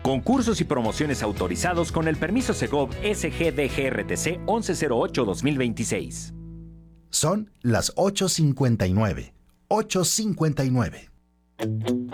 Concursos y promociones autorizados con el permiso Segov SGDGRTC 1108-2026. Son las 8:59. 8:59.